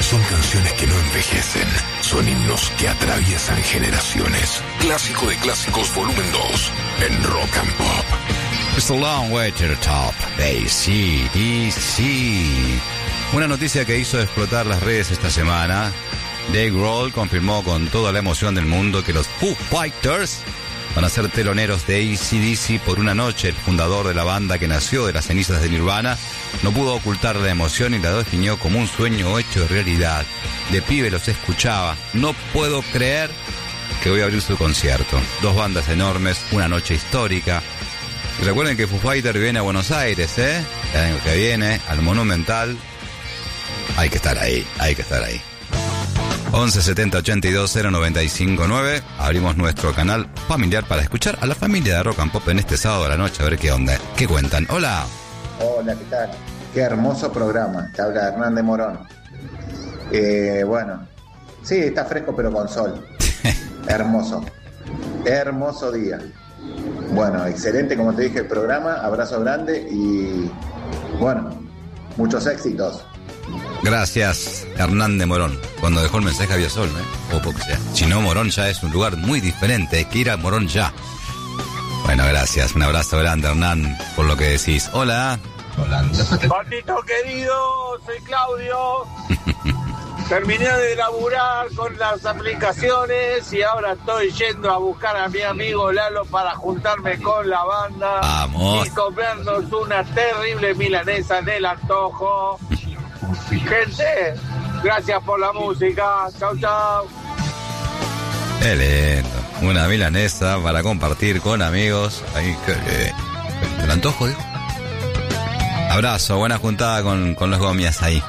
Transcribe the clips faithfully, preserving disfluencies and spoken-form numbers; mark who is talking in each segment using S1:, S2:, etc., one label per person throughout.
S1: Son canciones que no envejecen, son himnos que atraviesan generaciones. Clásico de Clásicos Volumen dos, en Rock and Pop.
S2: It's a long way to the top, A C D C. Una noticia que hizo explotar las redes esta semana. Dave Grohl confirmó con toda la emoción del mundo que los Foo Fighters van a ser teloneros de A C D C por una noche. El fundador de la banda, que nació de las cenizas de Nirvana, no pudo ocultar la emoción y la definió como un sueño hecho realidad. De pibe los escuchaba. No puedo creer que voy a abrir su concierto. Dos bandas enormes, una noche histórica. Y recuerden que Foo Fighters viene a Buenos Aires, ¿eh? El año que viene, al Monumental. Hay que estar ahí, hay que estar ahí. once setenta ochenta y dos cero noventa y cinco nueve. Abrimos nuestro canal familiar para escuchar a la familia de Rock and Pop en este sábado de la noche, a ver qué onda, qué cuentan. Hola.
S3: Hola, ¿qué tal? Qué hermoso programa. Te habla Hernán de Morón. Eh, bueno, sí, está fresco pero con sol. Hermoso. Hermoso día. Bueno, excelente, como te dije, el programa. Abrazo grande y, bueno, muchos éxitos.
S2: Gracias, Hernán de Morón. Cuando dejó el mensaje había sol, ¿eh? O poco sea. Si no, Morón ya es un lugar muy diferente. Hay que ir a Morón ya. Bueno, gracias. Un abrazo grande, Hernán, por lo que decís. Hola. Hola.
S4: Patito querido, soy Claudio. Terminé de laburar con las aplicaciones y ahora estoy yendo a buscar a mi amigo Lalo para juntarme con la banda.
S2: Vamos.
S4: Y comernos una terrible milanesa en el antojo. Gente, gracias por la música. Chau, chau.
S2: Qué lindo. Una milanesa para compartir con amigos. Ahí, qué lindo. ¿El antojo, digo? Abrazo, buena juntada con, con los gomias ahí.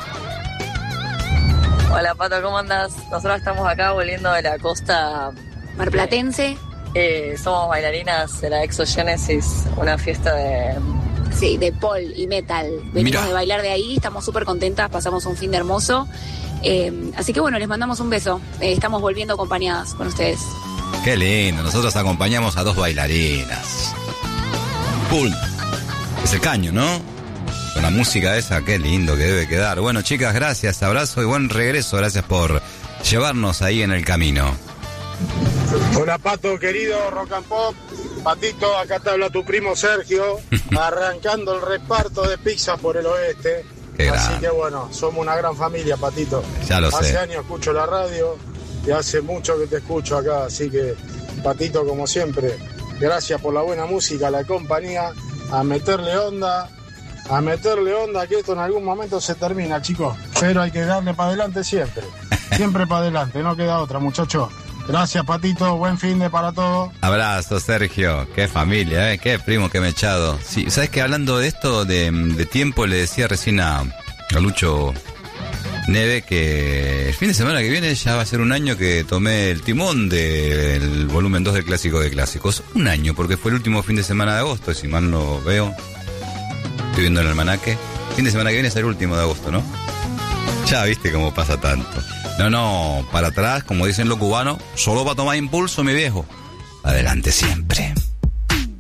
S5: Hola, Pato, ¿cómo andás? Nosotros estamos acá volviendo de la costa
S6: marplatense.
S5: Eh, somos bailarinas de la Exogenesis, una fiesta de...
S6: Sí, de pol y metal. Venimos
S2: Mirá.
S6: de bailar de ahí, estamos súper contentas, pasamos un fin de hermoso. Eh, así que bueno, les mandamos un beso. Eh, estamos volviendo acompañadas con ustedes.
S2: Qué lindo, nosotros acompañamos a dos bailarinas. Cool. Es el caño, ¿no? Con la música esa, qué lindo que debe quedar. Bueno, chicas, gracias, abrazo y buen regreso. Gracias por llevarnos ahí en el camino.
S7: Hola, Pato, querido Rock and Pop. Patito, acá te habla tu primo Sergio, arrancando el reparto de pizza por el oeste.
S2: Qué
S7: Así
S2: grande.
S7: que bueno, somos una gran familia, Patito.
S2: Ya lo
S7: hace
S2: sé.
S7: años escucho la radio y hace mucho que te escucho acá. Así que, Patito, como siempre, gracias por la buena música, la compañía. A meterle onda, a meterle onda, que esto en algún momento se termina, chicos. Pero hay que darle para adelante siempre. Siempre para adelante, no queda otra, muchachos. Gracias, Patito, buen fin de para todos.
S2: Abrazo, Sergio. Qué familia, ¿eh? Qué primo que me he echado. Sí, ¿sabes que hablando de esto, de, de tiempo, le decía recién a, a Lucho Neve que el fin de semana que viene ya va a ser un año que tomé el timón del volumen dos del Clásico de Clásicos. Un año, porque fue el último fin de semana de agosto, si mal no veo. Estoy viendo en el almanaque. Fin de semana que viene es el último de agosto, ¿no? Ya viste cómo pasa tanto. No, no, para atrás, como dicen los cubanos, solo para tomar impulso, mi viejo. Adelante siempre.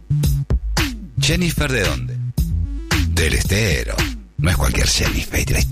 S2: Jennifer, ¿de dónde? Del Estero. No es cualquier Jennifer.